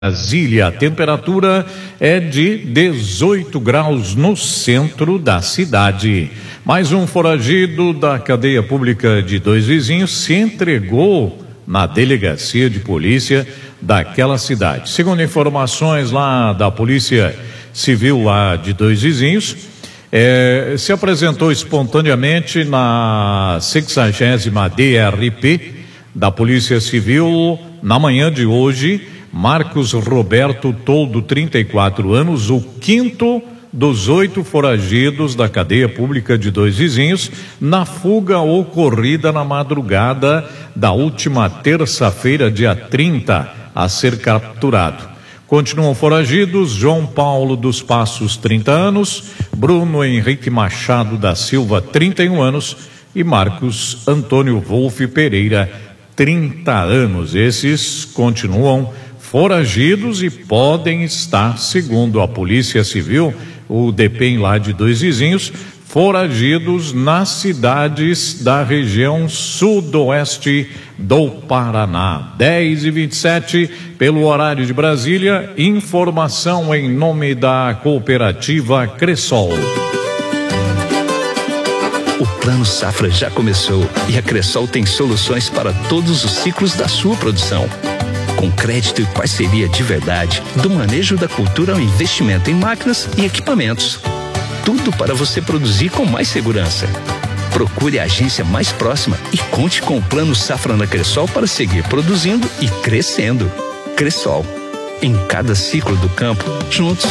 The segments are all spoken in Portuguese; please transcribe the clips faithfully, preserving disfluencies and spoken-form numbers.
Brasília, a temperatura é de dezoito graus no centro da cidade. Mais um foragido da cadeia pública de Dois Vizinhos se entregou na delegacia de polícia daquela cidade. Segundo informações lá da Polícia Civil lá de Dois Vizinhos, é, se apresentou espontaneamente na sexagésima D R P da Polícia Civil na manhã de hoje, Marcos Roberto Toldo, trinta e quatro anos, o quinto dos oito foragidos da cadeia pública de Dois Vizinhos, na fuga ocorrida na madrugada da última terça-feira, dia trinta, a ser capturado. Continuam foragidos João Paulo dos Passos, trinta anos, Bruno Henrique Machado da Silva, trinta e um anos, e Marcos Antônio Wolff Pereira, trinta anos. Esses continuam foragidos e podem estar, segundo a Polícia Civil, o D P E M lá de Dois Vizinhos, foragidos nas cidades da região sudoeste do Paraná. dez e vinte e sete, pelo horário de Brasília, informação em nome da cooperativa Cressol. O Plano Safra já começou e a Cressol tem soluções para todos os ciclos da sua produção. Com crédito e parceria de verdade, do manejo da cultura ao investimento em máquinas e equipamentos. Tudo para você produzir com mais segurança. Procure a agência mais próxima e conte com o Plano Safra na Cressol para seguir produzindo e crescendo. Cressol, em cada ciclo do campo, juntos.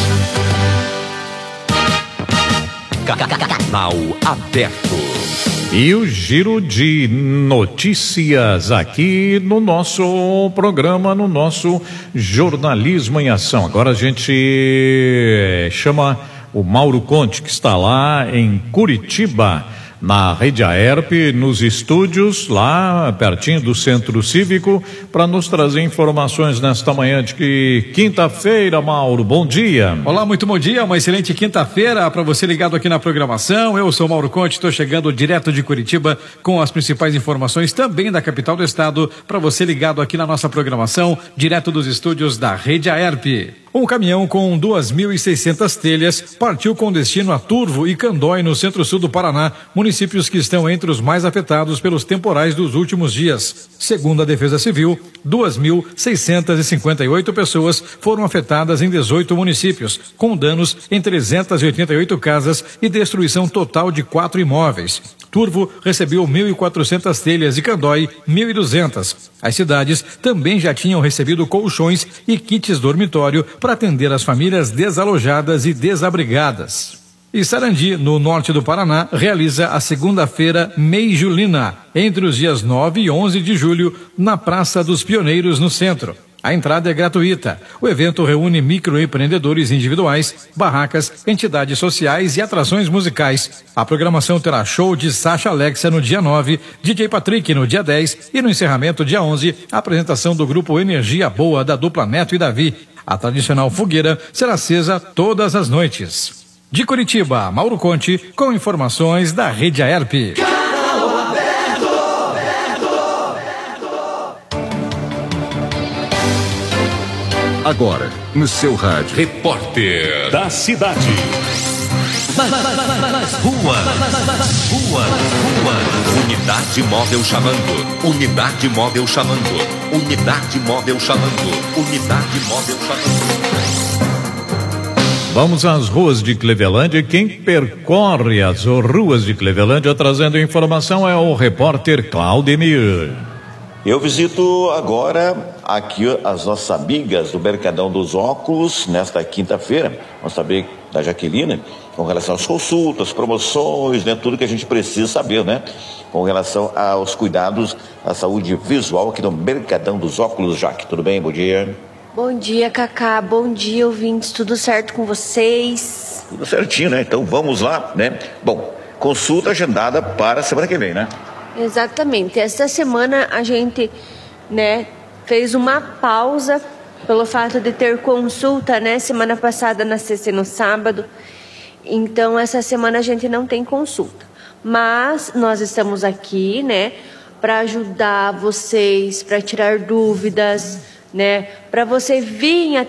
Canal aberto. E o giro de notícias aqui no nosso programa, no nosso Jornalismo em Ação. Agora a gente chama o Mauro Conte, que está lá em Curitiba, na Rede Aerp, nos estúdios, lá pertinho do Centro Cívico, para nos trazer informações nesta manhã de que quinta-feira, Mauro, bom dia. Olá, muito bom dia, uma excelente quinta-feira para você ligado aqui na programação. Eu sou Mauro Conte, estou chegando direto de Curitiba com as principais informações também da capital do estado, para você ligado aqui na nossa programação, direto dos estúdios da Rede Aerp. Um caminhão com duas mil e seiscentas telhas partiu com destino a Turvo e Candói, no centro-sul do Paraná, municípios que estão entre os mais afetados pelos temporais dos últimos dias. Segundo a Defesa Civil, duas mil seiscentas e cinquenta e oito pessoas foram afetadas em dezoito municípios, com danos em trezentas e oitenta e oito casas e destruição total de quatro imóveis. Turvo recebeu mil e quatrocentas telhas e Candói mil e duzentas. As cidades também já tinham recebido colchões e kits dormitório para atender as famílias desalojadas e desabrigadas. E Sarandi, no norte do Paraná, realiza a segunda-feira Mei Julina, entre os dias nove e onze de julho, na Praça dos Pioneiros, no centro. A entrada é gratuita. O evento reúne microempreendedores individuais, barracas, entidades sociais e atrações musicais. A programação terá show de Sasha Alexia no dia nove, D J Patrick no dia dez e no encerramento, dia onze, a apresentação do grupo Energia Boa da dupla Neto e Davi. A tradicional fogueira será acesa todas as noites. De Curitiba, Mauro Conte, com informações da Rede Aerp. Agora, no seu rádio, repórter da cidade. Nas ruas, ruas, ruas. Unidade móvel chamando. Unidade móvel chamando. Unidade móvel chamando. Unidade móvel chamando. Vamos às ruas de Clevelândia. Quem percorre as ruas de Clevelândia trazendo informação é o repórter Claudemir. Eu visito agora aqui as nossas amigas do Mercadão dos Óculos nesta quinta-feira. Vamos saber da Jaqueline com relação às consultas, promoções, né, tudo que a gente precisa saber, né, com relação aos cuidados à saúde visual aqui no Mercadão dos Óculos. Jaque, tudo bem? Bom dia. Bom dia, Cacá. Bom dia, ouvintes. Tudo certo com vocês? Tudo certinho, né? Então vamos lá, né? Bom, consulta agendada para a semana que vem, né? Exatamente. Esta semana a gente, né, fez uma pausa pelo fato de ter consulta, né, semana passada na sexta e no sábado. Então essa semana a gente não tem consulta. Mas nós estamos aqui, né, para ajudar vocês, para tirar dúvidas, né? Para você vir